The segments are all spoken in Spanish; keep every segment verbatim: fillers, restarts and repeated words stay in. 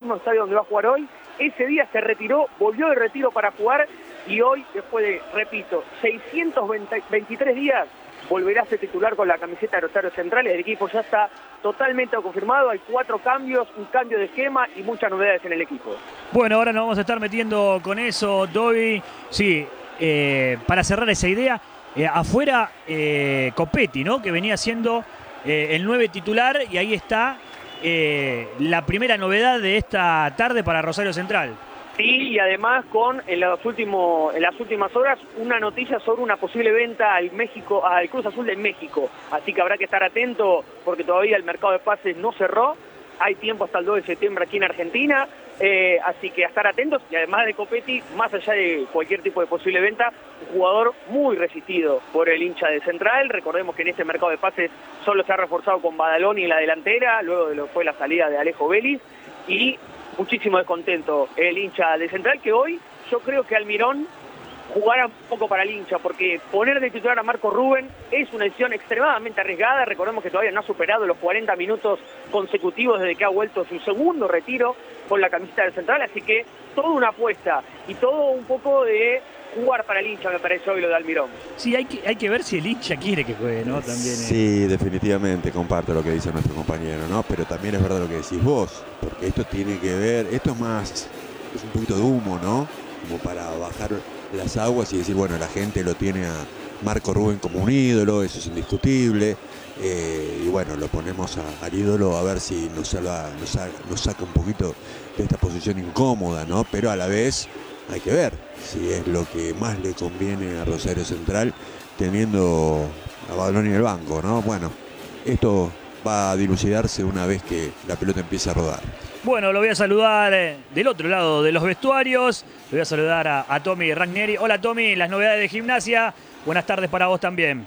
mismo estadio donde va a jugar hoy. Ese día se retiró, volvió de retiro para jugar y hoy, después de, repito, seiscientos veintitrés días, volverá a ser titular con la camiseta de Rosario Central. El equipo ya está totalmente confirmado, hay cuatro cambios, un cambio de esquema y muchas novedades en el equipo. Bueno, ahora nos vamos a estar metiendo con eso, Toby. Sí, eh, para cerrar esa idea, eh, afuera eh, Copetti, ¿no? Que venía siendo eh, el nueve titular y ahí está eh, la primera novedad de esta tarde para Rosario Central. Sí, y además con en, los últimos, en las últimas horas una noticia sobre una posible venta al México, al Cruz Azul de México. Así que habrá que estar atento porque todavía el mercado de pases no cerró. Hay tiempo hasta el dos de septiembre aquí en Argentina. Eh, así que a estar atentos. Y además de Copetti, más allá de cualquier tipo de posible venta, un jugador muy resistido por el hincha de Central. Recordemos que en este mercado de pases solo se ha reforzado con Badaloni en la delantera, luego de lo que fue la salida de Alejo Vélez. Y muchísimo descontento el hincha de Central, que hoy yo creo que Almirón jugará un poco para el hincha, porque poner de titular a Marco Rubén es una decisión extremadamente arriesgada. Recordemos que todavía no ha superado los cuarenta minutos consecutivos desde que ha vuelto su segundo retiro con la camiseta del Central, así que toda una apuesta y todo un poco de jugar para el hincha, me parece hoy lo de Almirón. Sí, hay que, hay que ver si el hincha quiere que juegue, ¿no? También, sí, eh. definitivamente comparto lo que dice nuestro compañero, ¿no? Pero también es verdad lo que decís vos, porque esto tiene que ver, esto es más, es un poquito de humo, ¿no? Como para bajar las aguas y decir, bueno, la gente lo tiene a Marco Rubén como un ídolo, eso es indiscutible, eh, y bueno, lo ponemos a, al ídolo a ver si nos, salva, nos, saca, nos saca un poquito de esta posición incómoda, ¿no? Pero a la vez hay que ver si es lo que más le conviene a Rosario Central teniendo a Badaloni en el banco, ¿no? Bueno, esto va a dilucidarse una vez que la pelota empiece a rodar. Bueno, lo voy a saludar eh, del otro lado de los vestuarios. Le voy a saludar a, a Tommy Ragneri. Hola Tommy, las novedades de Gimnasia. Buenas tardes para vos también.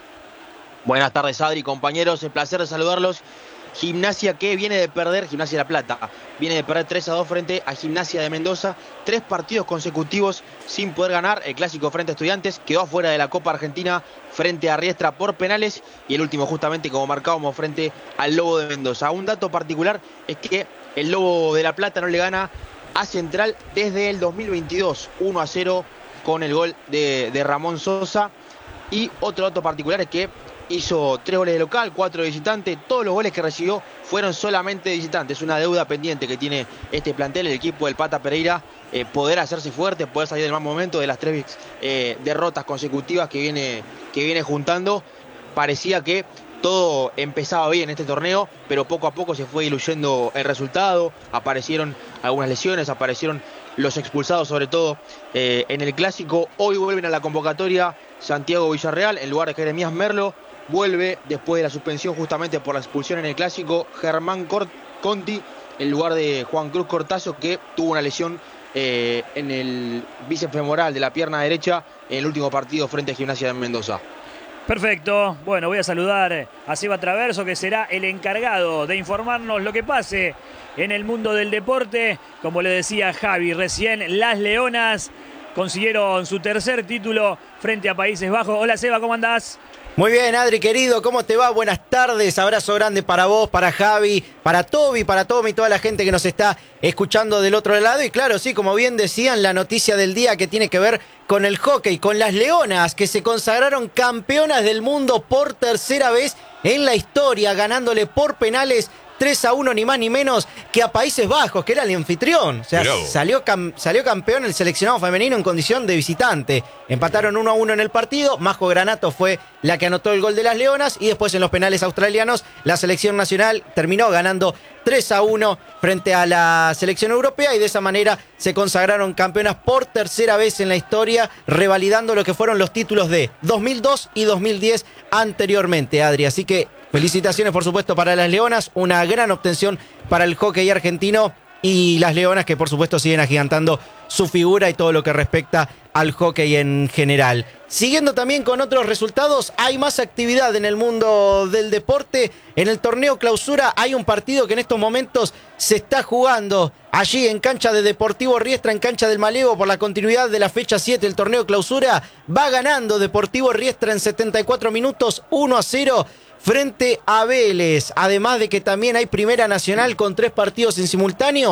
Buenas tardes Adri, compañeros, el placer de saludarlos. Gimnasia que viene de perder, Gimnasia de La Plata, viene de perder tres a dos frente a Gimnasia de Mendoza. Tres partidos consecutivos sin poder ganar. El clásico frente a Estudiantes, quedó afuera de la Copa Argentina frente a Riestra por penales. Y el último justamente, como marcábamos, frente al Lobo de Mendoza. Un dato particular es que el Lobo de La Plata no le gana a Central desde el dos mil veintidós, uno a cero con el gol de, de Ramón Sosa. Y otro dato particular es que hizo tres goles de local, cuatro de visitante. Todos los goles que recibió fueron solamente de visitante. Es una deuda pendiente que tiene este plantel, el equipo del Pata Pereira, eh, poder hacerse fuerte, poder salir del mal momento de las tres eh, derrotas consecutivas que viene, que viene juntando. Parecía que todo empezaba bien en este torneo, pero poco a poco se fue diluyendo el resultado. Aparecieron algunas lesiones, aparecieron los expulsados sobre todo eh, en el clásico. Hoy vuelven a la convocatoria Santiago Villarreal en lugar de Jeremías Merlo. Vuelve después de la suspensión justamente por la expulsión en el clásico Germán Conti en lugar de Juan Cruz Cortazo, que tuvo una lesión eh, en el bíceps femoral de la pierna derecha en el último partido frente a Gimnasia de Mendoza. Perfecto. Bueno, voy a saludar a Seba Traverso, que será el encargado de informarnos lo que pase en el mundo del deporte. Como le decía Javi recién, las Leonas consiguieron su tercer título frente a Países Bajos. Hola Seba, ¿cómo andás? Muy bien, Adri, querido, ¿cómo te va? Buenas tardes, abrazo grande para vos, para Javi, para Toby, para Tommy y toda la gente que nos está escuchando del otro lado. Y claro, sí, como bien decían, la noticia del día que tiene que ver con el hockey, con las Leonas, que se consagraron campeonas del mundo por tercera vez en la historia, ganándole por penales tres a uno, ni más ni menos que a Países Bajos, que era el anfitrión. O sea, salió, cam salió campeón el seleccionado femenino en condición de visitante. Empataron uno a uno en el partido. Majo Granato fue la que anotó el gol de las Leonas. Y después en los penales australianos, la selección nacional terminó ganando tres a uno frente a la selección europea. Y de esa manera se consagraron campeonas por tercera vez en la historia, revalidando lo que fueron los títulos de dos mil dos y dos mil diez anteriormente, Adri. Así que felicitaciones, por supuesto, para las Leonas. Una gran obtención para el hockey argentino. Y las Leonas que, por supuesto, siguen agigantando su figura y todo lo que respecta al hockey en general. Siguiendo también con otros resultados, hay más actividad en el mundo del deporte. En el torneo Clausura hay un partido que en estos momentos se está jugando allí en cancha de Deportivo Riestra, en cancha del Malevo, por la continuidad de la fecha siete del torneo Clausura. Va ganando Deportivo Riestra en setenta y cuatro minutos, uno a cero. Frente a Vélez, además de que también hay Primera Nacional con tres partidos en simultáneo.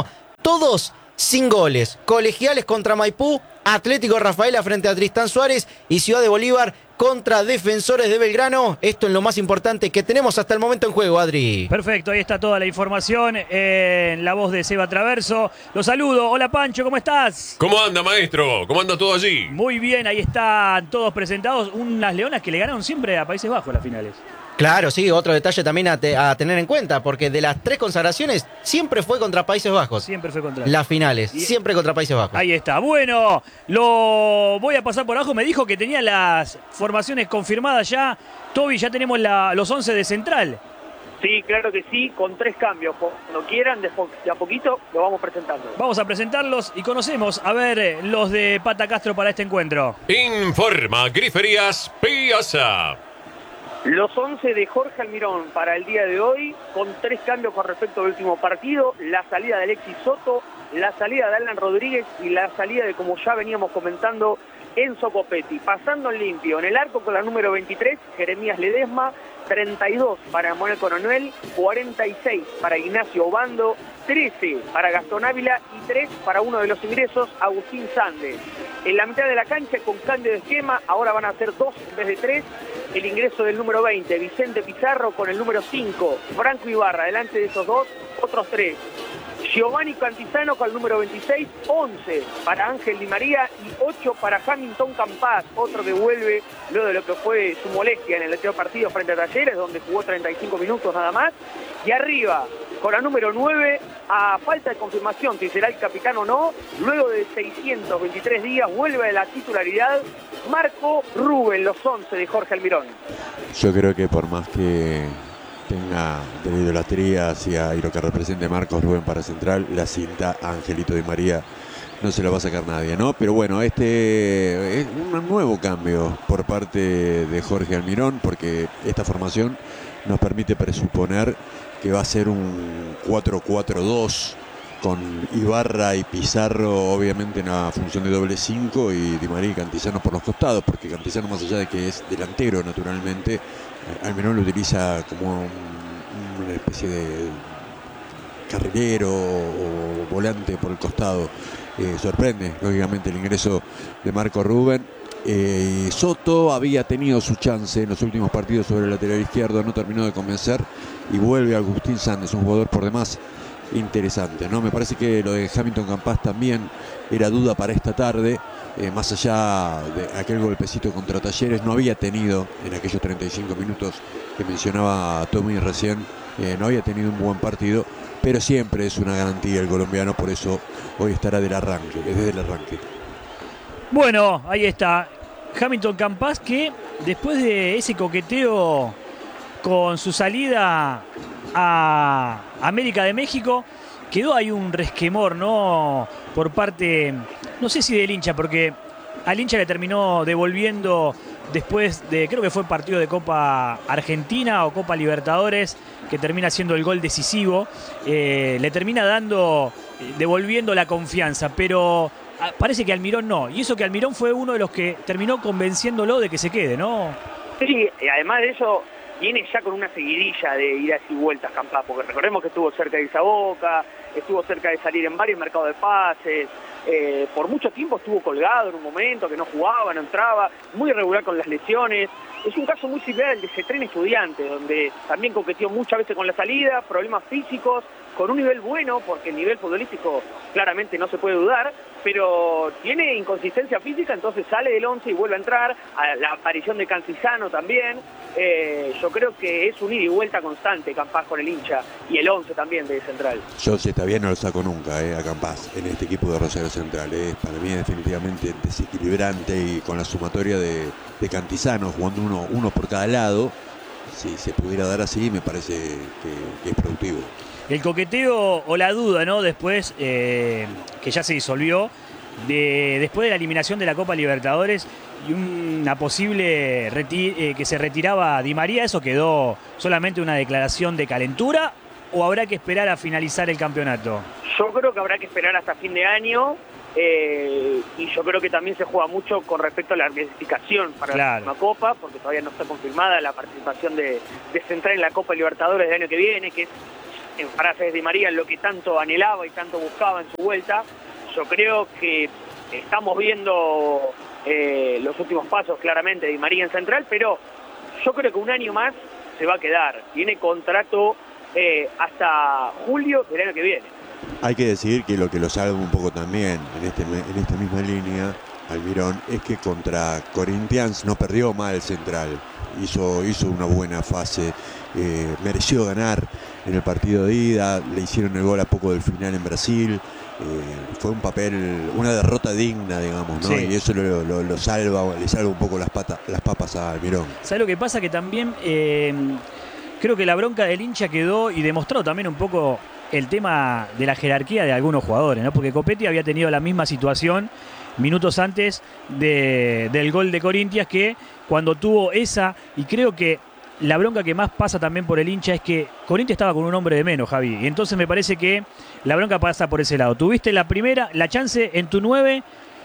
todos sin goles. Colegiales contra Maipú, Atlético Rafaela frente a Tristán Suárez y Ciudad de Bolívar contra Defensores de Belgrano. Esto es lo más importante que tenemos hasta el momento en juego, Adri. Perfecto, ahí está toda la información en la voz de Seba Traverso. Los saludo. Hola Pancho, ¿cómo estás? ¿Cómo anda, maestro? ¿Cómo anda todo allí? Muy bien, ahí están todos presentados. Unas leonas que le ganaron siempre a Países Bajos en las finales. Claro, sí, otro detalle también a, te, a tener en cuenta, porque de las tres consagraciones siempre fue contra Países Bajos. Siempre fue contra. Las finales, y... siempre contra Países Bajos. Ahí está. Bueno, lo voy a pasar por abajo. Me dijo que tenía las formaciones confirmadas ya. Toby, ya tenemos la, los once de Central. Sí, claro que sí, con tres cambios. Cuando quieran, de, de a poquito lo vamos presentando. Vamos a presentarlos y conocemos, a ver, los de Pata Castro para este encuentro. Informa Griferías Piazza. Los once de Jorge Almirón para el día de hoy, con tres cambios con respecto al último partido: la salida de Alexis Soto, la salida de Alan Rodríguez y la salida de, como ya veníamos comentando, Enzo Copetti. Pasando en limpio, en el arco con la número veintitrés, Jeremías Ledesma, treinta y dos para Manuel Coronel, cuarenta y seis para Ignacio Obando, trece para Gastón Ávila y tres para uno de los ingresos, Agustín Sandes. En la mitad de la cancha, con cambio de esquema, ahora van a ser dos en vez de tres. El ingreso del número veinte, Vicente Pizarro, con el número cinco, Franco Ibarra. Delante de esos dos, otros tres. Giovanni Cantizano con el número veintiséis, once para Ángel Di María y ocho para Hamilton Campas, otro que vuelve luego de lo que fue su molestia en el anterior partido frente a Talleres, donde jugó treinta y cinco minutos nada más. Y arriba, con la número nueve, a falta de confirmación si será el capitán o no, luego de seiscientos veintitrés días vuelve a la titularidad Marco Rubén, los once de Jorge Almirón. Yo creo que por más que tenga de la idolatría hacia y lo que represente Marcos Rubén para Central, la cinta a Angelito Di María no se la va a sacar nadie, ¿no? Pero bueno, este es un nuevo cambio por parte de Jorge Almirón, porque esta formación nos permite presuponer que va a ser un cuatro cuatro dos con Ibarra y Pizarro obviamente en la función de doble cinco y Di María y Cantizano por los costados, porque Cantizano, más allá de que es delantero naturalmente, Almirón lo utiliza como un, una especie de carrilero o volante por el costado. Eh, sorprende lógicamente el ingreso de Marco Rubén. Eh, Soto había tenido su chance en los últimos partidos sobre el lateral izquierdo, no terminó de convencer y vuelve Agustín Sandes, un jugador por demás interesante, ¿no? Me parece que lo de Hamilton Campas también era duda para esta tarde, eh, más allá de aquel golpecito contra Talleres, no había tenido en aquellos treinta y cinco minutos que mencionaba Tommy recién, eh, no había tenido un buen partido, pero siempre es una garantía el colombiano, por eso hoy estará del arranque, desde el arranque. Bueno, ahí está Hamilton Campas, que después de ese coqueteo con su salida a América de México, quedó ahí un resquemor, ¿no? Por parte, no sé si del hincha, porque al hincha le terminó devolviendo después de, creo que fue partido de Copa Argentina o Copa Libertadores, que termina siendo el gol decisivo, eh, le termina dando, devolviendo la confianza, pero parece que Almirón no, y eso que Almirón fue uno de los que terminó convenciéndolo de que se quede, ¿no? Sí, y además de eso, viene ya con una seguidilla de idas y vueltas Campas, porque recordemos que estuvo cerca de irse a Boca, estuvo cerca de salir en varios mercados de pases, eh, por mucho tiempo estuvo colgado en un momento, que no jugaba, no entraba, muy irregular con las lesiones. Es un caso muy similar al de Cetrén Estudiantes, donde también coqueteó muchas veces con la salida, problemas físicos, con un nivel bueno, porque el nivel futbolístico claramente no se puede dudar, pero tiene inconsistencia física, entonces sale del once y vuelve a entrar, a la aparición de Cantizano también. Eh, yo creo que es un ida y vuelta constante Campas con el hincha, y el once también de Central. Yo, si está bien, no lo saco nunca eh, a Campas en este equipo de Rosario Central. Eh. Para mí es definitivamente desequilibrante, y con la sumatoria de, de Cantizano, jugando uno, uno por cada lado, si se pudiera dar así, me parece que, que es productivo. El coqueteo o la duda, ¿no? Después, eh, que ya se disolvió, de, después de la eliminación de la Copa Libertadores y una posible reti eh, que se retiraba Di María, ¿eso quedó solamente una declaración de calentura o habrá que esperar a finalizar el campeonato? Yo creo que habrá que esperar hasta fin de año, eh, y yo creo que también se juega mucho con respecto a la clasificación para claro. la próxima Copa, porque todavía no está confirmada la participación de, de Central en la Copa Libertadores del año que viene, que es en frases de Di María, lo que tanto anhelaba y tanto buscaba en su vuelta. Yo creo que estamos viendo eh, los últimos pasos claramente de Di María en Central, pero yo creo que un año más se va a quedar. Tiene contrato eh, hasta julio del año que viene. Hay que decir que lo que lo salva un poco también en, este, en esta misma línea, Almirón, es que contra Corinthians no perdió mal Central. Hizo, hizo una buena fase, eh, mereció ganar en el partido de ida, le hicieron el gol a poco del final en Brasil. Eh, fue un papel, una derrota digna, digamos, ¿no? Sí. Y eso lo, lo, lo salva, le salva un poco las, patas, las papas a Almirón. ¿Sabes lo que pasa? Que también eh, creo que la bronca del hincha quedó y demostró también un poco el tema de la jerarquía de algunos jugadores, ¿no? Porque Copetti había tenido la misma situación minutos antes de, del gol de Corinthians, que cuando tuvo esa, y creo que la bronca que más pasa también por el hincha es que Corinthians estaba con un hombre de menos, Javi, y entonces me parece que la bronca pasa por ese lado. Tuviste la primera, la chance en tu nueve,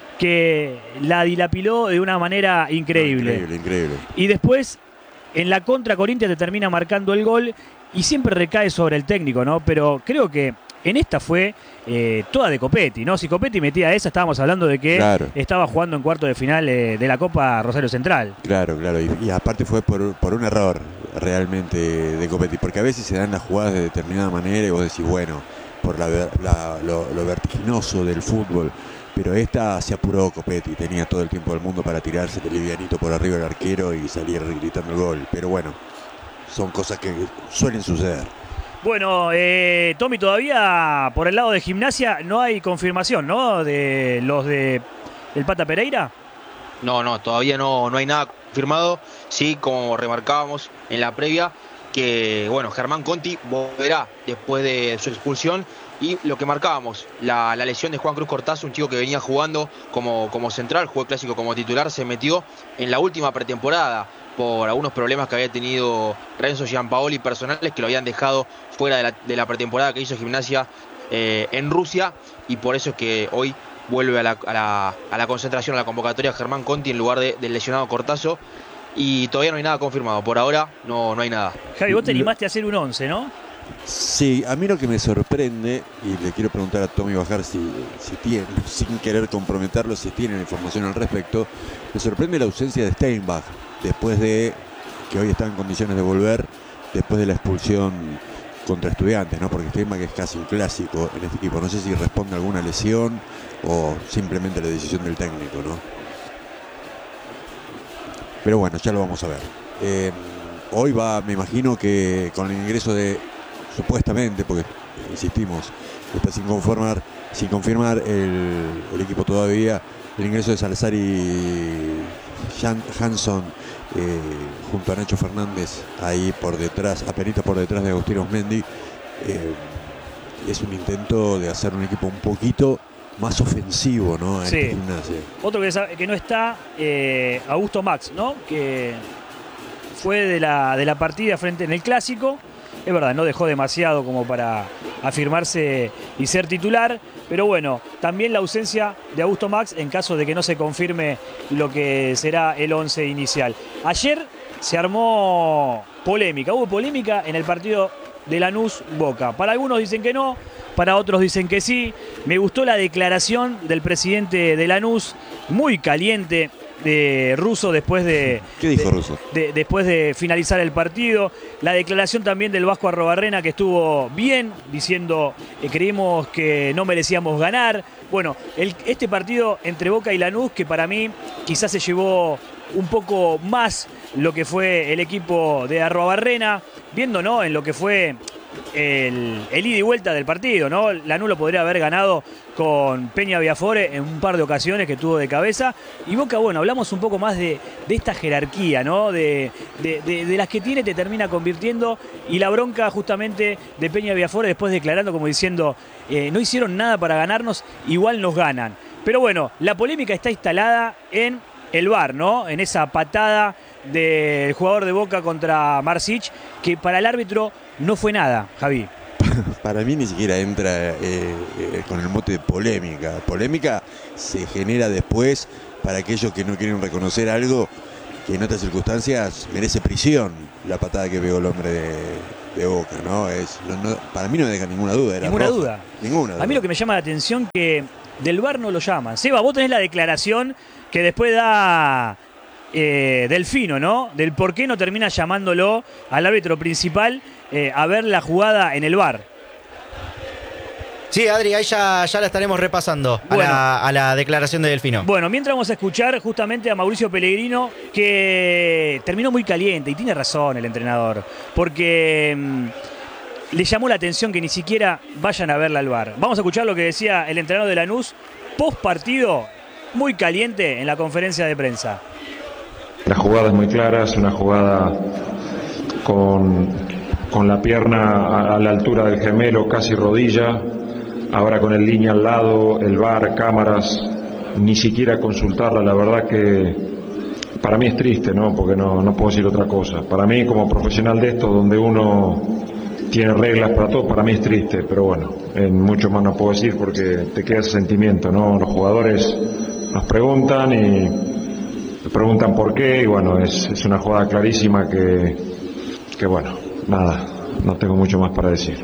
que la dilapiló de una manera increíble. Increíble, increíble. Y después, en la contra, Corinthians te termina marcando el gol y siempre recae sobre el técnico, ¿no? Pero creo que en esta fue eh, toda de Copetti, ¿no? Si Copetti metía esa, estábamos hablando de que claro. estaba jugando en cuarto de final eh, de la Copa Rosario Central. Claro, claro, y, y aparte fue por, por un error realmente de Copetti, porque a veces se dan las jugadas de determinada manera y vos decís, bueno, por la, la, lo, lo vertiginoso del fútbol, pero esta se apuró Copetti, tenía todo el tiempo del mundo para tirarse de livianito por arriba del arquero y salir gritando el gol, pero bueno, son cosas que suelen suceder. Bueno, eh, Tommy, todavía por el lado de Gimnasia no hay confirmación, ¿no? De los de el Pata Pereira. No, no, todavía no, no hay nada confirmado. Sí, como remarcábamos en la previa, que bueno, Germán Conti volverá después de su expulsión. Y lo que marcábamos, la, la lesión de Juan Cruz Cortázar, un chico que venía jugando como, como central, jugó el clásico como titular, se metió en la última pretemporada por algunos problemas que había tenido Renzo Giampaoli personales que lo habían dejado fuera de la, de la pretemporada que hizo Gimnasia eh, en Rusia, y por eso es que hoy vuelve a la, a la, a la concentración, a la convocatoria Germán Conti en lugar de, del lesionado Cortázar, y todavía no hay nada confirmado, por ahora no, no hay nada. Javi, vos te animaste a hacer un once, ¿no? Sí, a mí lo que me sorprende, y le quiero preguntar a Tommy Bajar si, si tiene, sin querer comprometerlo, si tiene información al respecto, me sorprende la ausencia de Steinbach, después de que hoy está en condiciones de volver, después de la expulsión contra Estudiantes, ¿no? Porque Steinbach es casi un clásico en este equipo. No sé si responde a alguna lesión o simplemente la decisión del técnico, ¿no? Pero bueno, ya lo vamos a ver. Eh, hoy va, me imagino que con el ingreso de, supuestamente, porque insistimos, está sin confirmar, sin confirmar el, el equipo todavía, el ingreso de Salazar y Jan, Hanson eh, junto a Nacho Fernández ahí por detrás, apenita por detrás de Agustín Osmendi. Eh, es un intento de hacer un equipo un poquito más ofensivo, ¿no? Sí. Este Otro que, que no está, eh, Augusto Max, ¿no? Que fue de la, de la partida frente en el Clásico. Es verdad, no dejó demasiado como para afirmarse y ser titular, pero bueno, también la ausencia de Augusto Max en caso de que no se confirme lo que será el once inicial. Ayer se armó polémica, hubo polémica en el partido de Lanús-Boca. Para algunos dicen que no, para otros dicen que sí. Me gustó la declaración del presidente de Lanús, muy caliente, de Russo después de, ¿Qué dijo de, Russo? De, después de finalizar el partido. La declaración también del Vasco Arrobarrena, que estuvo bien, diciendo que creímos que no merecíamos ganar. Bueno, el, este partido entre Boca y Lanús, que para mí quizás se llevó un poco más lo que fue el equipo de Arrobarrena, viendo, ¿no?, en lo que fue el, el ida y vuelta del partido, ¿no? Lanús lo podría haber ganado con Peña Viafore en un par de ocasiones que tuvo de cabeza. Y Boca, bueno, hablamos un poco más de, de esta jerarquía, ¿no? De, de, de, de las que tiene, te termina convirtiendo. Y la bronca justamente de Peña Viafore después declarando como diciendo, eh, no hicieron nada para ganarnos, igual nos ganan. Pero bueno, la polémica está instalada en el V A R, ¿no? En esa patada del jugador de Boca contra Marsic, que para el árbitro no fue nada, Javi. Para mí ni siquiera entra eh, eh, con el mote de polémica. Polémica se genera después para aquellos que no quieren reconocer algo que en otras circunstancias merece prisión. La patada que pegó el hombre de, de Boca, ¿no? Es, no, no, para mí no me deja ninguna duda. Era Ninguna roja. duda. Ninguna duda. A mí lo que me llama la atención que del V A R no lo llaman. Seba, vos tenés la declaración que después da eh, Delfino, ¿no? Del por qué no termina llamándolo al árbitro principal eh, a ver la jugada en el V A R. Sí, Adri, ahí ya, ya la estaremos repasando a, Bueno. la, a la declaración de Delfino. Bueno, mientras vamos a escuchar justamente a Mauricio Pellegrino, que terminó muy caliente, y tiene razón el entrenador, porque mmm, le llamó la atención que ni siquiera vayan a verla al V A R. Vamos a escuchar lo que decía el entrenador de Lanús, post partido, muy caliente en la conferencia de prensa. La jugada es muy clara, es una jugada con, con la pierna a, a la altura del gemelo, casi rodilla. Ahora con el línea al lado, el V A R, cámaras, ni siquiera consultarla, la verdad que para mí es triste, ¿no? Porque no, no puedo decir otra cosa. Para mí, como profesional de esto, donde uno tiene reglas para todo, para mí es triste, pero bueno, en mucho más no puedo decir porque te queda ese sentimiento, ¿no? Los jugadores nos preguntan y preguntan por qué, y bueno, es, es una jugada clarísima que, que bueno, nada, no tengo mucho más para decir.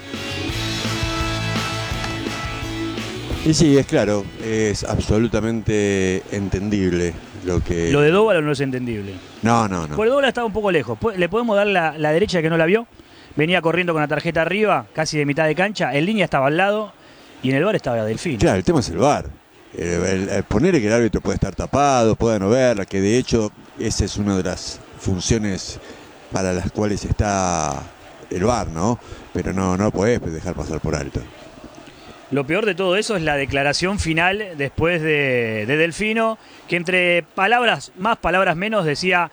Y sí, es claro, es absolutamente entendible lo que... Lo de Dóvalo no es entendible. No, no, no. Por Dóvalo estaba un poco lejos. ¿Le podemos dar la, la derecha que no la vio? Venía corriendo con la tarjeta arriba, casi de mitad de cancha. En línea estaba al lado y en el V A R estaba Delfino. Claro, el tema es el V A R. El, el, el poner que el árbitro puede estar tapado, pueda no verla, que de hecho esa es una de las funciones para las cuales está el V A R, ¿no? Pero no, no lo podés dejar pasar por alto. Lo peor de todo eso es la declaración final después de, de Delfino, que entre palabras más, palabras menos, decía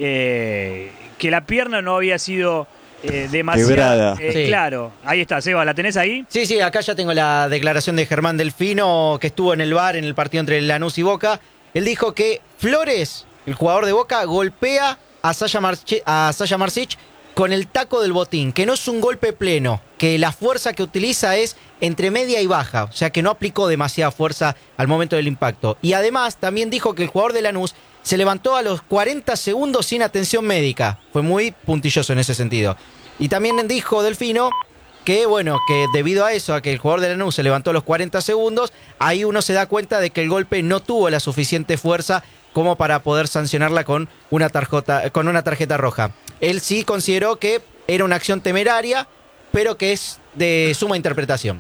eh, que la pierna no había sido eh, demasiado... Quebrada. Eh, Sí. Claro, ahí está, Seba, ¿la tenés ahí? Sí, sí, acá ya tengo la declaración de Germán Delfino, que estuvo en el V A R en el partido entre Lanús y Boca. Él dijo que Flores, el jugador de Boca, golpea a Sasha, Marche- a Sasha Marsic con el taco del botín, que no es un golpe pleno, que la fuerza que utiliza es entre media y baja, o sea que no aplicó demasiada fuerza al momento del impacto. Y además también dijo que el jugador de Lanús se levantó a los cuarenta segundos sin atención médica. Fue muy puntilloso en ese sentido. Y también dijo Delfino que, bueno, que debido a eso, a que el jugador de Lanús se levantó a los cuarenta segundos, ahí uno se da cuenta de que el golpe no tuvo la suficiente fuerza como para poder sancionarla con una tarjeta, con una tarjeta roja. Él sí consideró que era una acción temeraria, pero que es de suma interpretación.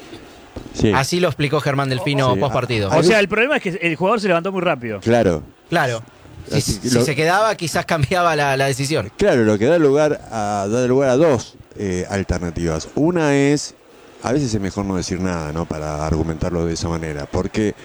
Sí. Así lo explicó Germán Delfino Sí. post partido. Ah, O sea, el problema es que el jugador se levantó muy rápido. Claro. Claro. Si, Así que si lo- se quedaba, quizás cambiaba la, la decisión. Claro, lo que da lugar a, da lugar a dos eh, alternativas. Una es, a veces es mejor no decir nada, ¿no? Para argumentarlo de esa manera, porque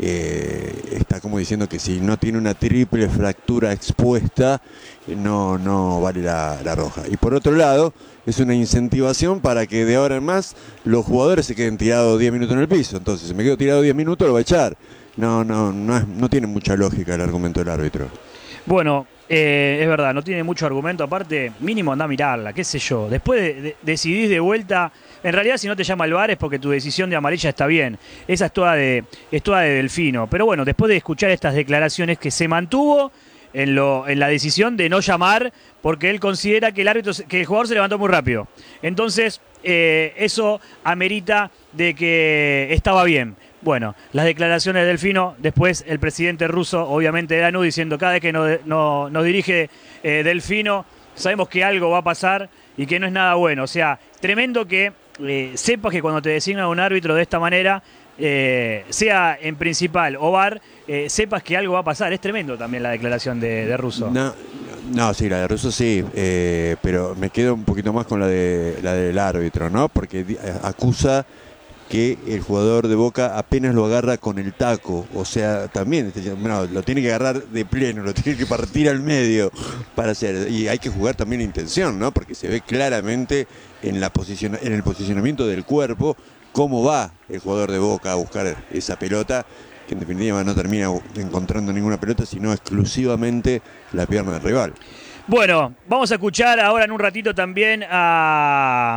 eh, está como diciendo que si no tiene una triple fractura expuesta, no, no vale la, la roja. Y por otro lado, es una incentivación para que de ahora en más los jugadores se queden tirados diez minutos en el piso. Entonces, si me quedo tirado diez minutos, lo va a echar. No, no, no, es- no tiene mucha lógica el argumento del árbitro. Bueno, eh, es verdad, no tiene mucho argumento. Aparte, mínimo anda a mirarla, qué sé yo. Después de, de- decidís de vuelta. En realidad, si no te llama el V A R es porque tu decisión de amarilla está bien. Esa es toda de, es toda de Delfino. Pero bueno, después de escuchar estas declaraciones, que se mantuvo en, lo, en la decisión de no llamar porque él considera que el árbitro, se- que el jugador se levantó muy rápido. Entonces, eh, eso amerita de que estaba bien. Bueno, las declaraciones de Delfino, después el presidente ruso, obviamente de Lanús, diciendo cada vez que nos, no- nos dirige eh, Delfino, sabemos que algo va a pasar y que no es nada bueno. O sea, tremendo que eh, sepas que cuando te designan un árbitro de esta manera, eh, sea en principal o V A R, eh, sepas que algo va a pasar. Es tremendo también la declaración de, de Russo. No, no, sí, la de Russo sí, eh, pero me quedo un poquito más con la de la del árbitro, ¿no? Porque di- acusa que el jugador de Boca apenas lo agarra con el taco, o sea, también este, no, lo tiene que agarrar de pleno, lo tiene que partir al medio para hacer, y hay que jugar también intención, ¿no? Porque se ve claramente en la posiciona, en el posicionamiento del cuerpo cómo va el jugador de Boca a buscar esa pelota, que en definitiva no termina encontrando ninguna pelota, sino exclusivamente la pierna del rival. Bueno, vamos a escuchar ahora en un ratito también a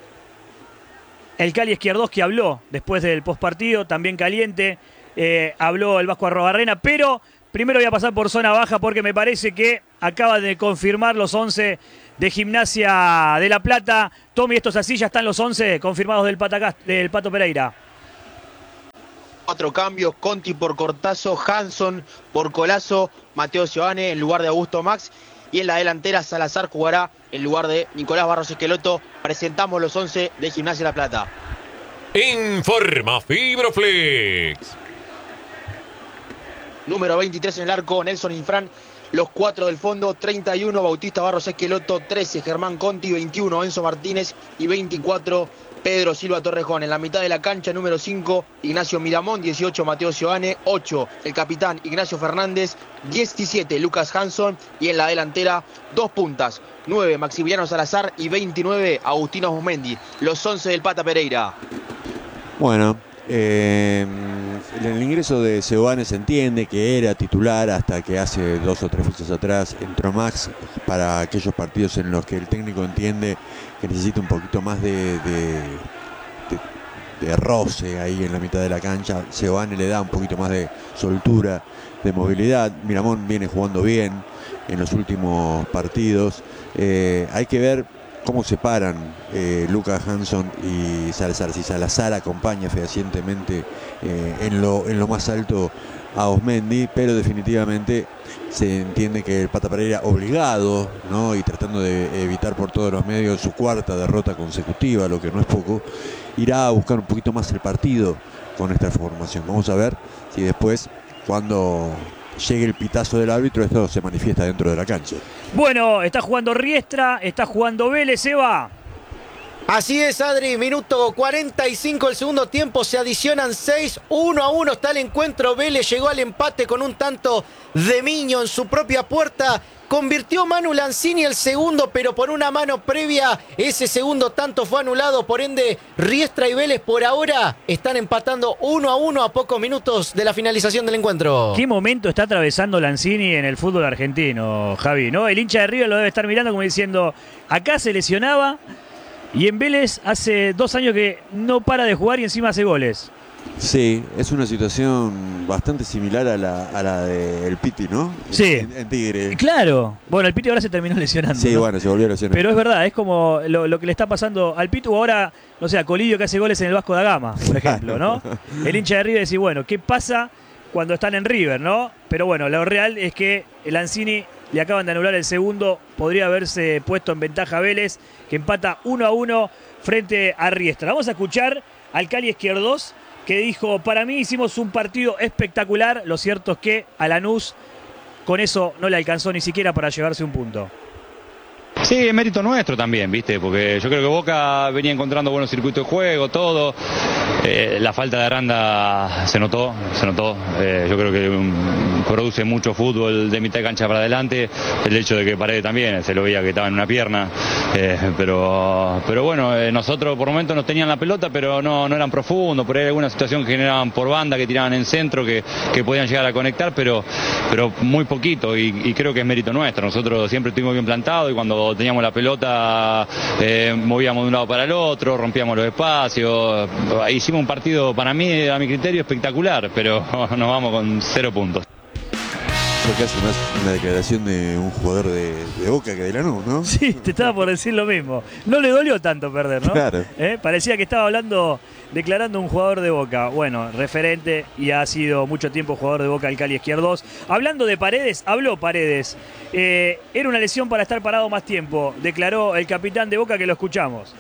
el Cali Izquierdos, que habló después del postpartido, también caliente. Eh, habló el Vasco Arrobarrena, pero primero voy a pasar por zona baja porque me parece que acaban de confirmar los once de Gimnasia de La Plata. Tommy, ¿esto es así? ¿Ya están los once confirmados del, Patacast, del Pato Pereira? Cuatro cambios, Conti por Cortazo, Hanson por Colazo, Mateo Giovane en lugar de Augusto Max. Y en la delantera Salazar jugará en lugar de Nicolás Barros Esqueloto. Presentamos los once de Gimnasia La Plata. Informa Fibroflex. Número veintitrés en el arco, Nelson Infran. Los cuatro del fondo, treinta y uno Bautista Barros Esqueloto, trece Germán Conti, veintiuno Enzo Martínez y veinticuatro Pedro Silva Torrejón. En la mitad de la cancha, número cinco, Ignacio Miramón, dieciocho Mateo Giovane, ocho el capitán Ignacio Fernández, diecisiete Lucas Hanson y en la delantera dos puntas, nueve Maximiliano Salazar y veintinueve Agustino Osmendi. Los once del Pata Pereira. Bueno, eh, el ingreso de Giovane se entiende que era titular hasta que hace dos o tres fechas atrás entró Max para aquellos partidos en los que el técnico entiende que necesita un poquito más de, de, de, de roce ahí en la mitad de la cancha. Giovane le da un poquito más de soltura, de movilidad. Miramón viene jugando bien en los últimos partidos. Eh, hay que ver cómo se paran eh, Lucas Hanson y Salazar. Si Salazar acompaña fehacientemente eh, en, lo, en lo más alto a Osmendi, pero definitivamente se entiende que el Pata Pereira, obligado, ¿no?, y tratando de evitar por todos los medios su cuarta derrota consecutiva, lo que no es poco, irá a buscar un poquito más el partido con esta formación. Vamos a ver si después, cuando llegue el pitazo del árbitro, esto se manifiesta dentro de la cancha. Bueno, está jugando Riestra, está jugando Vélez, Eva. Así es, Adri, minuto cuarenta y cinco del segundo tiempo, se adicionan seis, uno a uno está el encuentro. Vélez llegó al empate con un tanto de Miño en su propia puerta. Convirtió Manu Lanzini el segundo, pero por una mano previa ese segundo tanto fue anulado. Por ende, Riestra y Vélez por ahora están empatando uno a uno a pocos minutos de la finalización del encuentro. ¿Qué momento está atravesando Lanzini en el fútbol argentino, Javi? ¿No? El hincha de River lo debe estar mirando como diciendo, acá se lesionaba y en Vélez hace dos años que no para de jugar y encima hace goles. Sí, es una situación bastante similar a la, a la del Piti, ¿no? Sí. En, en Tigre. Claro. Bueno, el Piti ahora se terminó lesionando. Sí, ¿no? bueno, se volvió a lesionar. Pero es verdad, es como lo, lo que le está pasando al Pitu ahora, no sé, a Colidio que hace goles en el Vasco da Gama, por ejemplo, ¿no? El hincha de River dice, bueno, ¿qué pasa cuando están en River, no? Pero bueno, lo real es que el Lanzini le acaban de anular el segundo, podría haberse puesto en ventaja a Vélez, que empata uno a uno frente a Riestra. Vamos a escuchar al Cali Izquierdos, que dijo, para mí hicimos un partido espectacular, lo cierto es que a Lanús con eso no le alcanzó ni siquiera para llevarse un punto. Sí, es mérito nuestro también, ¿viste? Porque yo creo que Boca venía encontrando buenos circuitos de juego, todo. Eh, la falta de Aranda se notó, se notó. Eh, yo creo que um, produce mucho fútbol de mitad de cancha para adelante. El hecho de que Paredes también, se lo veía que estaba en una pierna. Eh, pero, pero bueno, eh, nosotros por momentos nos tenían la pelota, pero no, no eran profundos. Por ahí alguna situación que generaban por banda, que tiraban en centro, que, que podían llegar a conectar, pero, pero muy poquito. Y, y creo que es mérito nuestro. Nosotros siempre estuvimos bien plantados y cuando teníamos la pelota eh, movíamos de un lado para el otro, rompíamos los espacios. Hicimos un partido, para mí, a mi criterio, espectacular, pero nos vamos con cero puntos. Fue casi más una declaración de un jugador de, de Boca que de Lanús, ¿no? Sí, te estaba por decir lo mismo. No le dolió tanto perder, ¿no? Claro. ¿Eh? Parecía que estaba hablando, declarando un jugador de Boca. Bueno, referente y ha sido mucho tiempo jugador de Boca el Cali Izquierdos. Hablando de Paredes, habló Paredes. Eh, era una lesión para estar parado más tiempo, declaró el capitán de Boca, que lo escuchamos.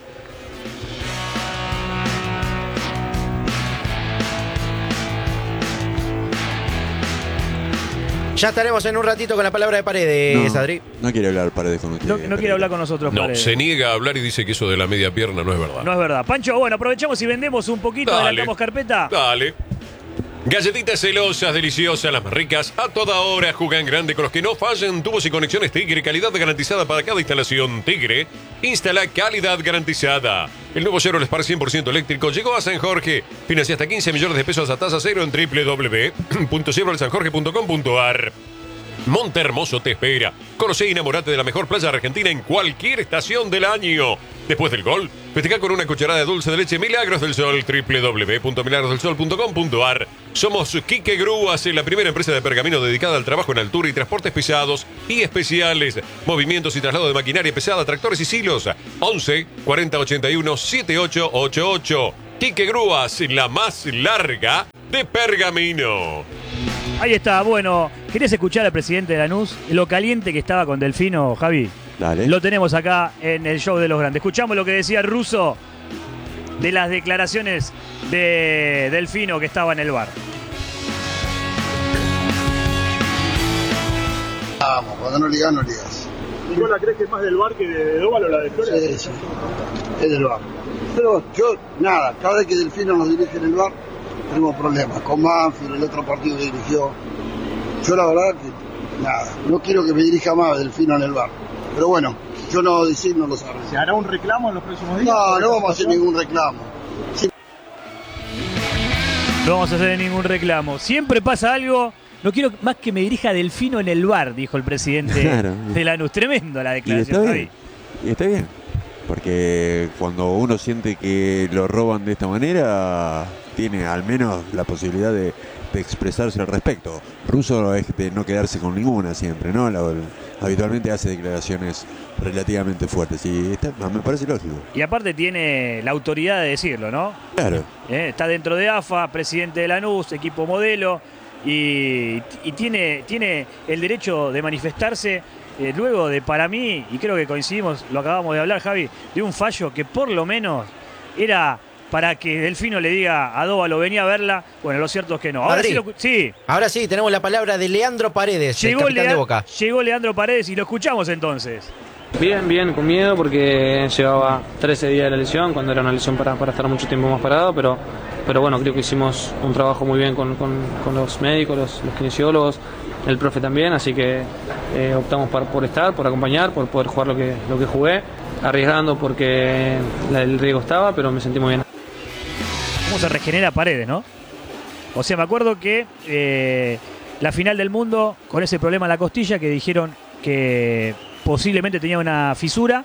Ya estaremos en un ratito con la palabra de Paredes, no, Adri. No quiere hablar Paredes con usted. No, no quiere hablar con nosotros, No, Paredes. se niega a hablar y dice que eso de la media pierna no es verdad. No es verdad. Pancho, bueno, aprovechamos y vendemos un poquito, Dale. adelantamos carpeta. Dale. Galletitas celosas, deliciosas, las más ricas, a toda hora jugan grande con los que no fallan. Tubos y conexiones Tigre, calidad garantizada para cada instalación. Tigre, instala calidad garantizada. El nuevo Chevrolet Spark cien por ciento eléctrico llegó a San Jorge. Financia hasta quince millones de pesos a tasa cero en doble u doble u doble u punto chevrolet san jorge punto com punto a r. Monte Hermoso te espera. Conocé y enamorate de la mejor playa argentina en cualquier estación del año. Después del gol, festeja con una cucharada de dulce de leche Milagros del Sol, doble u doble u doble u punto milagros del sol punto com punto a r. Somos Quique Grúas, la primera empresa de pergamino dedicada al trabajo en altura y transportes pesados y especiales. Movimientos y traslado de maquinaria pesada, tractores y silos. once, cuarenta, ochenta y uno, setenta y ocho ochenta y ocho. Quique Grúas, la más larga de pergamino. Ahí está, bueno, ¿querés escuchar al presidente de Lanús? Lo caliente que estaba con Delfino, Javi. Dale. Lo tenemos acá en el show de los grandes. Escuchamos lo que decía Russo de las declaraciones de Delfino que estaba en el bar. Vamos, cuando no ligas, no ligas. ¿Y vos la crees que es más del bar que de Dóvalo la de Flores? Sí, sí, es del bar. Pero yo, nada, cada vez que Delfino nos dirige en el bar, tenemos problemas. Con Manfield, el otro partido que dirigió. Yo la verdad que, nada, no quiero que me dirija más Delfino en el bar. Pero bueno, yo no decir, no lo sabré. ¿Se hará un reclamo en los próximos días? No, no vamos a hacer ningún reclamo. Sí. No vamos a hacer ningún reclamo. Siempre pasa algo. No quiero más que me dirija Delfino en el bar, dijo el presidente claro. de Lanús. Tremendo la declaración, y está Javi. Bien. Y está bien. Porque cuando uno siente que lo roban de esta manera, tiene al menos la posibilidad de, de expresarse al respecto. Russo es de no quedarse con ninguna siempre, ¿no? La, habitualmente hace declaraciones relativamente fuertes y está, me parece lógico. Y aparte tiene la autoridad de decirlo, ¿no? Claro. Eh, está dentro de A F A, presidente de Lanús, equipo modelo, y, y tiene, tiene el derecho de manifestarse eh, luego de, para mí, y creo que coincidimos, lo acabamos de hablar, Javi, de un fallo que por lo menos era para que Delfino le diga a Dóvalo, venía a verla. Bueno, lo cierto es que no. Ahora sí, lo, sí. Ahora sí, tenemos la palabra de Leandro Paredes, llegó el capitán Lea- de Boca. Llegó Leandro Paredes y lo escuchamos entonces. Bien, bien, con miedo porque llevaba trece días de la lesión, cuando era una lesión para, para estar mucho tiempo más parado, pero, pero bueno, creo que hicimos un trabajo muy bien con, con, con los médicos, los, los kinesiólogos, el profe también, así que eh, optamos por, por estar, por acompañar, por poder jugar lo que, lo que jugué, arriesgando porque la, el riesgo estaba, pero me sentí muy bien. ¿Cómo se regenera Paredes, no? O sea, me acuerdo que eh, la final del mundo, con ese problema en la costilla, que dijeron que posiblemente tenía una fisura,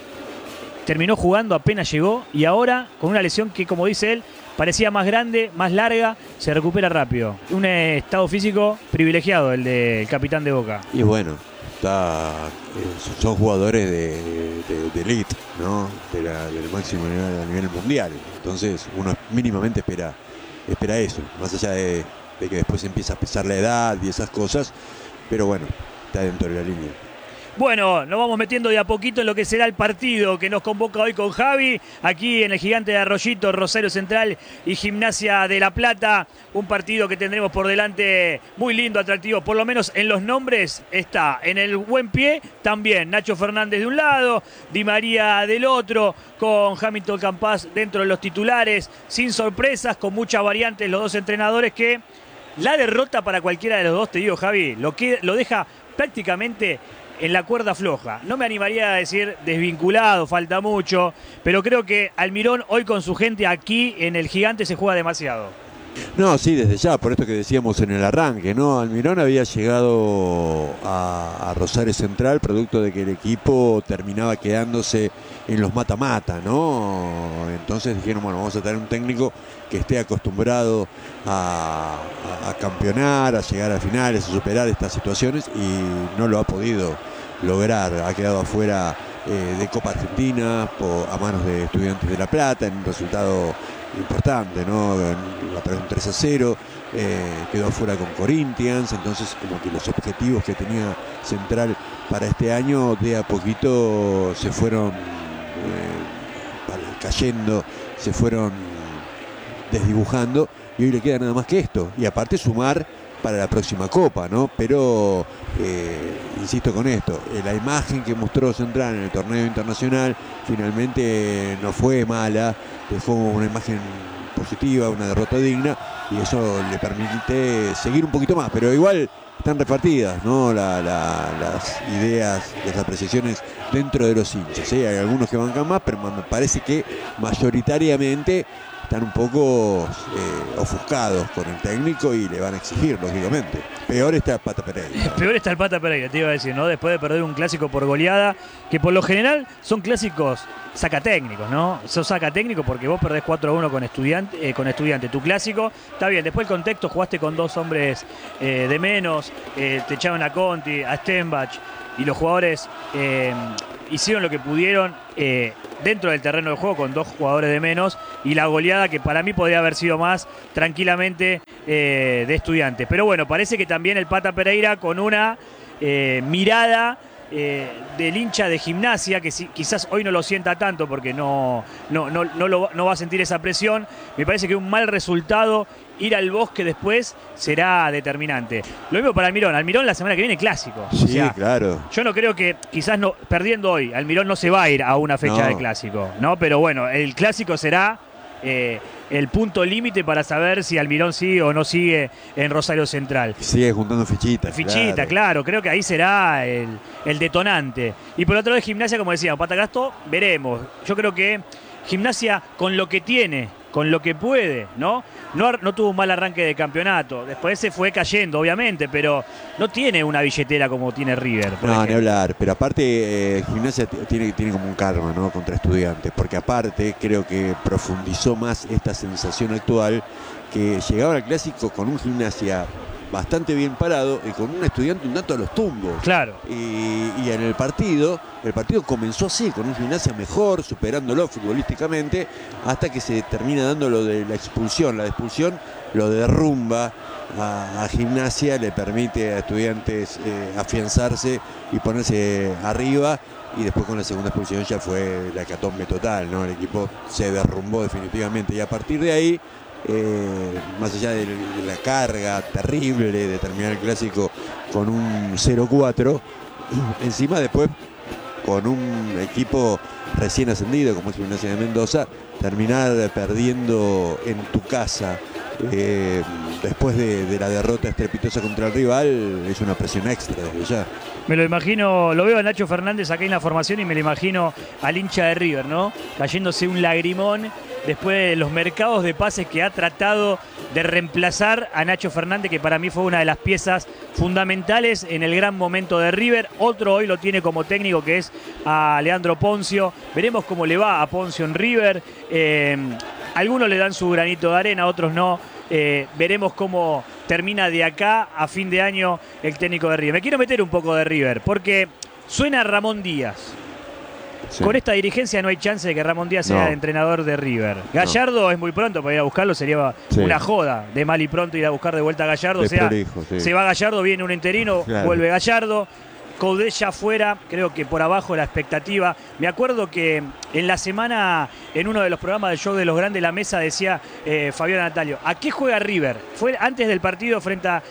terminó jugando apenas llegó, y ahora, con una lesión que, como dice él, parecía más grande, más larga, se recupera rápido. Un eh, estado físico privilegiado el del capitán de Boca. Y bueno, está, eh, son jugadores de, de, de elite, ¿no? De la, del máximo nivel a nivel mundial. Entonces uno mínimamente espera, espera eso, más allá de, de que después empieza a pesar la edad y esas cosas, pero bueno, está dentro de la línea. Bueno, nos vamos metiendo de a poquito en lo que será el partido que nos convoca hoy con Javi, aquí en el Gigante de Arroyito, Rosario Central y Gimnasia de La Plata. Un partido que tendremos por delante muy lindo, atractivo, por lo menos en los nombres está en el buen pie también Nacho Fernández de un lado, Di María del otro, con Hamilton Campas dentro de los titulares, sin sorpresas, con muchas variantes los dos entrenadores que la derrota para cualquiera de los dos, te digo Javi, lo, que, lo deja prácticamente en la cuerda floja. No me animaría a decir desvinculado, falta mucho, pero creo que Almirón hoy con su gente aquí en el Gigante se juega demasiado. No, sí, desde ya, por esto que decíamos en el arranque, ¿no? Almirón había llegado a, a Rosario Central producto de que el equipo terminaba quedándose en los mata-mata, ¿no? Entonces dijeron, bueno, vamos a tener un técnico que esté acostumbrado a, a, a campeonar, a llegar a finales, a superar estas situaciones, y no lo ha podido lograr. Ha quedado afuera eh, de Copa Argentina por, a manos de Estudiantes de La Plata en un resultado importante, ¿no? A través de un tres a cero, eh, quedó afuera con Corinthians, entonces como que los objetivos que tenía Central para este año de a poquito se fueron eh, cayendo, se fueron desdibujando, y hoy le queda nada más que esto, y aparte sumar para la próxima Copa, ¿no? Pero eh, insisto con esto, eh, la imagen que mostró Central en el torneo internacional finalmente no fue mala, fue una imagen positiva, una derrota digna, y eso le permite seguir un poquito más, pero igual están repartidas, ¿no? La, la, las ideas, las apreciaciones dentro de los hinchas, ¿eh? Hay algunos que bancan más, pero me parece que mayoritariamente están un poco eh, ofuscados con el técnico y le van a exigir, lógicamente. Peor está el Pata Pereira. Peor está el Pata Pereira, te iba a decir, ¿no? Después de perder un clásico por goleada, que por lo general son clásicos sacatécnicos, ¿no? Son sacatécnicos porque vos perdés cuatro a uno con Estudiante, eh, con Estudiante. Tu clásico, está bien, después el contexto, jugaste con dos hombres eh, de menos, eh, te echaron a Conti, a Stenbach, y los jugadores eh, hicieron lo que pudieron eh, dentro del terreno de juego con dos jugadores de menos, y la goleada que para mí podría haber sido más tranquilamente eh, de Estudiantes. Pero bueno, parece que también el Pata Pereira con una eh, mirada eh, del hincha de Gimnasia, que si, quizás hoy no lo sienta tanto porque no, no, no, no, lo, no va a sentir esa presión. Me parece que un mal resultado, ir al Bosque después, será determinante. Lo mismo para Almirón. Almirón la semana que viene clásico. Sí, o sea, claro. Yo no creo que, quizás no, perdiendo hoy, Almirón no se va a ir a una fecha no. de clásico, ¿no? Pero bueno, el clásico será eh, el punto límite para saber si Almirón sigue o no sigue en Rosario Central. Sigue juntando fichitas. Fichita, claro. claro. Creo que ahí será el, el detonante. Y por otro lado, Gimnasia, como decía, Patagasto, veremos. Yo creo que Gimnasia, con lo que tiene, con lo que puede, ¿no? No, no tuvo un mal arranque de campeonato. Después se fue cayendo, obviamente, pero no tiene una billetera como tiene River. No, ejemplo. Ni hablar. Pero aparte, eh, Gimnasia tiene, tiene como un karma, ¿no? Contra Estudiantes. Porque aparte, creo que profundizó más esta sensación actual, que llegaba al clásico con un Gimnasia bastante bien parado y con un Estudiante un tanto a los tumbos. Claro. Y, y en el partido, el partido comenzó así, con un Gimnasia mejor, superándolo futbolísticamente, hasta que se termina dando lo de la expulsión. La expulsión lo derrumba a, a Gimnasia, le permite a Estudiantes eh, afianzarse y ponerse arriba. Y después con la segunda expulsión ya fue la hecatombe total, ¿no? El equipo se derrumbó definitivamente. Y a partir de ahí, Eh, más allá de, de la carga terrible de terminar el clásico con un cero cuatro, encima después con un equipo recién ascendido como es Gimnasia de Mendoza, terminar perdiendo en tu casa eh, después de, de la derrota estrepitosa contra el rival es una presión extra desde ya. Me lo imagino, lo veo a Nacho Fernández acá en la formación y me lo imagino al hincha de River, ¿no? Cayéndose un lagrimón después de los mercados de pases que ha tratado de reemplazar a Nacho Fernández, que para mí fue una de las piezas fundamentales en el gran momento de River. Otro hoy lo tiene como técnico, que es a Leandro Poncio. Veremos cómo le va a Poncio en River. Eh, algunos le dan su granito de arena, otros no. Eh, veremos cómo termina de acá a fin de año el técnico de River. Me quiero meter un poco de River, porque suena Ramón Díaz. Sí. Con esta dirigencia no hay chance de que Ramón Díaz sea no. entrenador de River. Gallardo no. es muy pronto para ir a buscarlo, sería sí. una joda de mal y pronto ir a buscar de vuelta a Gallardo. O sea, prolijo, sí. se va Gallardo, viene un interino, claro. vuelve Gallardo. Coudet ya fuera, creo que por abajo la expectativa. Me acuerdo que en la semana, en uno de los programas del Show de los Grandes, la mesa decía eh, Fabián Natalio, ¿a qué juega River? Fue antes del partido frente a,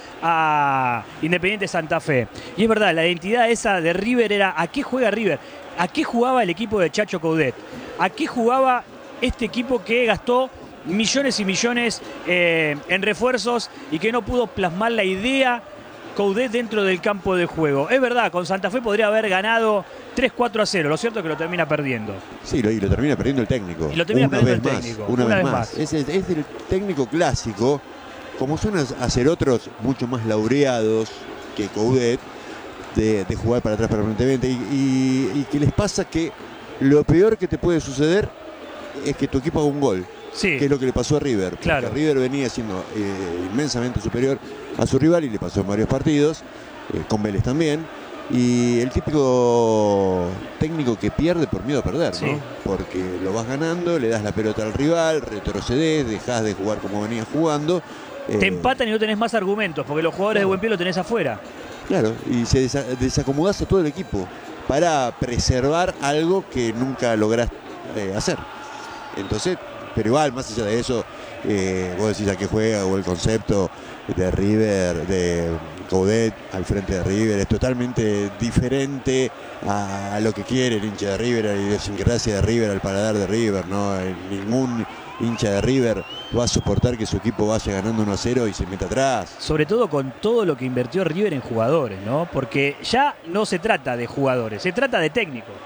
a Independiente Santa Fe. Y es verdad, la identidad esa de River era ¿a qué juega River? ¿A qué jugaba el equipo de Chacho Coudet? ¿A qué jugaba este equipo que gastó millones y millones eh, en refuerzos y que no pudo plasmar la idea Coudet dentro del campo de juego? Es verdad, con Santa Fe podría haber ganado tres cuatro a cero. Lo cierto es que lo termina perdiendo. Sí, lo, y lo termina perdiendo el técnico. Y lo termina una perdiendo vez el técnico. Más, una, una vez, vez más. más. Es, el, es el técnico clásico, como suelen hacer otros mucho más laureados que Coudet, de, de jugar para atrás permanentemente. Y, y, y que les pasa que lo peor que te puede suceder es que tu equipo haga un gol. Sí. Que es lo que le pasó a River. Claro. River venía siendo eh, inmensamente superior a su rival y le pasó en varios partidos, eh, con Vélez también. Y el típico técnico que pierde por miedo a perder, sí. ¿no? Porque lo vas ganando, le das la pelota al rival, retrocedes, dejás de jugar como venías jugando. Eh, Te empatan y no tenés más argumentos, porque los jugadores claro. de buen pie lo tenés afuera. Claro, y se desa desacomodás a todo el equipo para preservar algo que nunca lográs eh, hacer. Entonces, pero igual, más allá de eso, eh, vos decís a qué juega o el concepto de River, de Coudet al frente de River, es totalmente diferente a, a lo que quiere el hincha de River, a la idiosincrasia de River, al paladar de River, ¿no? Ningún hincha de River va a soportar que su equipo vaya ganando uno a cero y se meta atrás. Sobre todo con todo lo que invirtió River en jugadores, ¿no? Porque ya no se trata de jugadores, se trata de técnicos.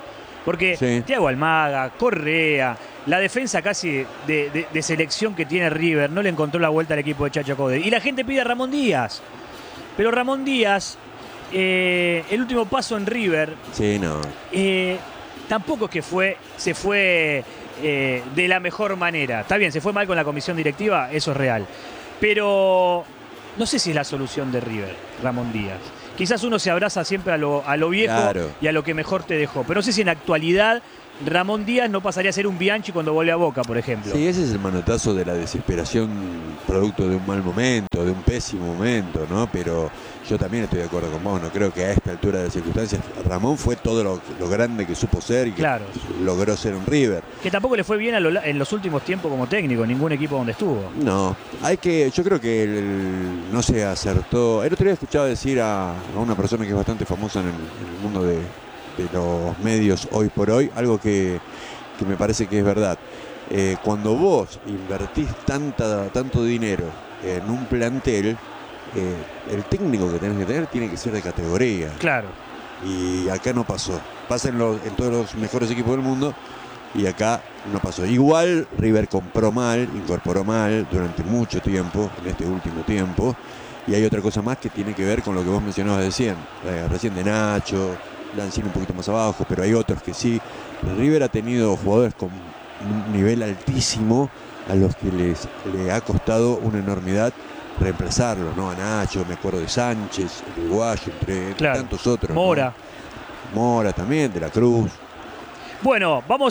Porque Sí. Thiago Almada, Correa, la defensa casi de, de- de selección que tiene River, no le encontró la vuelta al equipo de Chacho Coudet. Y la gente pide a Ramón Díaz. Pero Ramón Díaz, eh, el último paso en River, Sí, no. eh, tampoco es que fue, se fue eh, de la mejor manera. Está bien, se fue mal con la comisión directiva, eso es real. Pero no sé si es la solución de River, Ramón Díaz. Quizás uno se abraza siempre a lo, a lo viejo Claro. y a lo que mejor te dejó. Pero no sé si en la actualidad Ramón Díaz no pasaría a ser un Bianchi cuando vuelve a Boca, por ejemplo. Sí, ese es el manotazo de la desesperación producto de un mal momento, de un pésimo momento, ¿no? Pero yo también estoy de acuerdo con vos, no creo que a esta altura de las circunstancias Ramón fue todo lo, lo grande que supo ser y que Claro. logró ser un River. Que tampoco le fue bien a lo- en los últimos tiempos como técnico, en ningún equipo donde estuvo. No, hay que, yo creo que el- no se acertó. El otro día escuchaba decir a, a una persona que es bastante famosa en el, en el mundo de, de los medios hoy por hoy, algo que, que me parece que es verdad. Eh, cuando vos invertís tanta, tanto dinero en un plantel, eh, el técnico que tenés que tener tiene que ser de categoría. Claro. Y acá no pasó. Pasa en, los- en todos los mejores equipos del mundo y acá no pasó. Igual River compró mal, incorporó mal durante mucho tiempo, en este último tiempo. Y hay otra cosa más que tiene que ver con lo que vos mencionabas recién. Eh, recién de Nacho, Lanzini un poquito más abajo, pero hay otros que sí. River ha tenido jugadores con un nivel altísimo a los que les le ha costado una enormidad reemplazarlo, ¿no? A Nacho, me acuerdo de Sánchez, el uruguayo, entre, entre Claro. tantos otros. ¿no? Mora. Mora también, de la Cruz. Bueno, vamos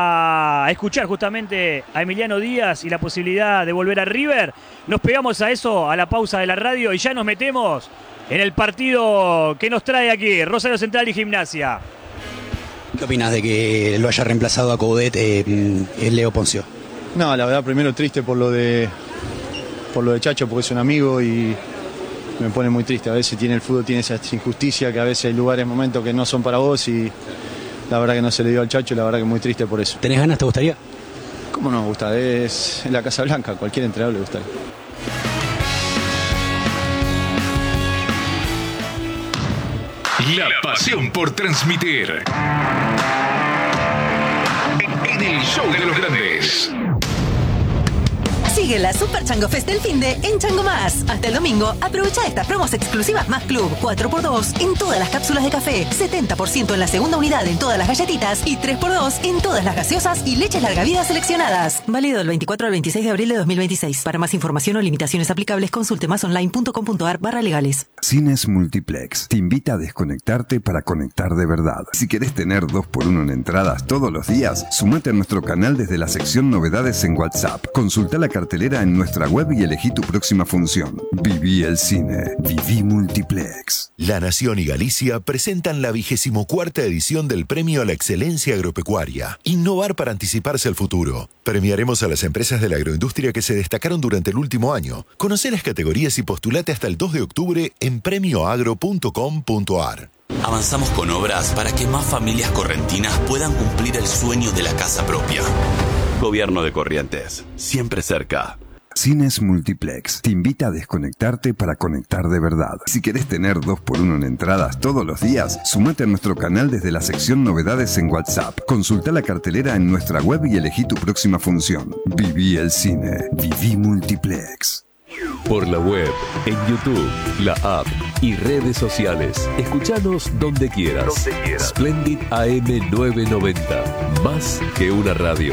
a escuchar justamente a Emiliano Díaz y la posibilidad de volver a River. Nos pegamos a eso, a la pausa de la radio, y ya nos metemos en el partido que nos trae aquí, Rosario Central y Gimnasia. ¿Qué opinas de que lo haya reemplazado a Coudet eh, el Leo Poncio? No, la verdad, primero triste por lo de por lo de Chacho, porque es un amigo y me pone muy triste. A veces tiene el fútbol, tiene esa injusticia, que a veces hay lugares, momentos que no son para vos y la verdad que no se le dio al Chacho, la verdad que muy triste por eso. ¿Tenés ganas? ¿Te gustaría? ¿Cómo no me gusta? Es en la Casa Blanca, a cualquier entrenador le gustaría. La pasión por transmitir. En el show de los grandes. Sigue la Super Chango Fest del finde en Chango Más. Hasta el domingo, aprovecha estas promos exclusivas Más Club. cuatro por dos en todas las cápsulas de café, setenta por ciento en la segunda unidad en todas las galletitas y tres por dos en todas las gaseosas y leches larga vida seleccionadas. Válido del veinticuatro al veintiséis de abril de dos mil veintiséis. Para más información o limitaciones aplicables, consulte másonline.com.ar barra legales. Cines Multiplex te invita a desconectarte para conectar de verdad. Si querés tener dos por uno en entradas todos los días, sumate a nuestro canal desde la sección Novedades en WhatsApp. Consulta la cartelera en nuestra web y elegí tu próxima función. Viví el cine. Viví Multiplex. La Nación y Galicia presentan la vigésimo cuarta edición del Premio a la Excelencia Agropecuaria. Innovar para anticiparse al futuro. Premiaremos a las empresas de la agroindustria que se destacaron durante el último año. Conoce las categorías y postulate hasta el dos de octubre en premio agro punto com punto ar. Avanzamos con obras para que más familias correntinas puedan cumplir el sueño de la casa propia. Gobierno de Corrientes, siempre cerca. Cines Multiplex te invita a desconectarte para conectar de verdad. Si querés tener dos por uno en entradas todos los días, sumate a nuestro canal desde la sección Novedades en WhatsApp. Consulta la cartelera en nuestra web y elegí tu próxima función. Viví el cine. Viví Multiplex. Por la web, en YouTube, la app y redes sociales. Escuchanos donde quieras. Donde quieras. Splendid A M novecientos noventa. Más que una radio.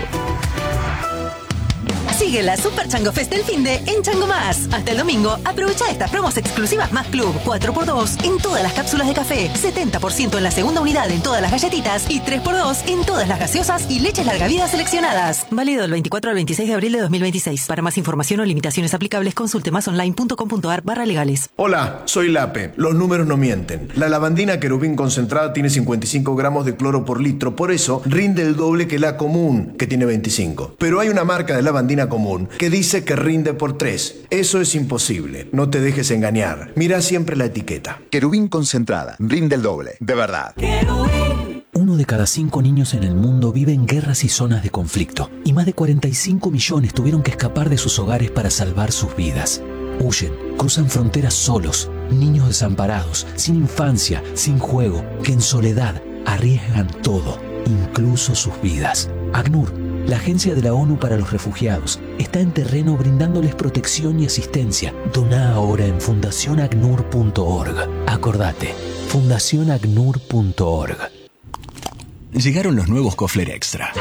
Sigue la Super Chango Fest del finde en Chango Más. Hasta el domingo, aprovecha estas promos exclusivas Más Club. cuatro por dos en todas las cápsulas de café, setenta por ciento en la segunda unidad en todas las galletitas y tres por dos en todas las gaseosas y leches larga vida seleccionadas. Válido del veinticuatro al veintiséis de abril de dos mil veintiséis. Para más información o limitaciones aplicables, consulte másonline.com.ar barra legales. Hola, soy Lape. Los números no mienten. La lavandina querubín concentrada tiene cincuenta y cinco gramos de cloro por litro, por eso rinde el doble que la común, que tiene veinticinco. Pero hay una marca de lavandina común que dice que rinde por tres. Eso es imposible. No te dejes engañar. Mira siempre la etiqueta. Querubín concentrada. Rinde el doble. De verdad. Uno de cada cinco niños en el mundo vive en guerras y zonas de conflicto, y más de cuarenta y cinco millones tuvieron que escapar de sus hogares para salvar sus vidas. Huyen, cruzan fronteras solos, niños desamparados, sin infancia, sin juego, que en soledad arriesgan todo. incluso sus vidas. ACNUR, la Agencia de la ONU para los Refugiados, está en terreno brindándoles protección y asistencia. Doná ahora en fundación acnur punto org. Acordate, fundación acnur punto org. Llegaron los nuevos Kofler Extra.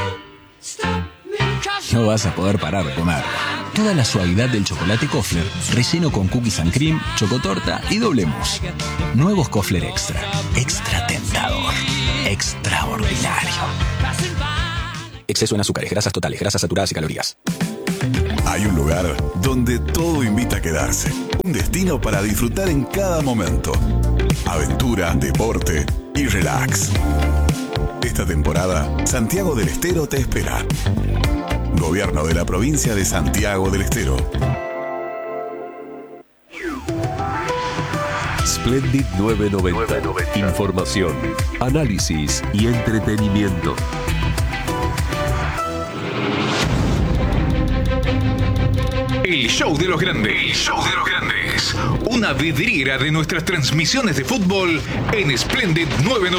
No vas a poder parar de comer. Toda la suavidad del chocolate Kofler, relleno con cookies and cream, chocotorta y doble mousse. Nuevos Kofler Extra. Extra tentador. Extraordinario. Exceso en azúcares, grasas totales, grasas saturadas y calorías. Hay un lugar donde todo invita a quedarse. Un destino para disfrutar en cada momento. Aventura, deporte y relax. Esta temporada, Santiago del Estero te espera. Gobierno de la provincia de Santiago del Estero. Splendid novecientos noventa. Información, análisis y entretenimiento. El show de los grandes. El show de los grandes. Una vidriera de nuestras transmisiones de fútbol en Splendid novecientos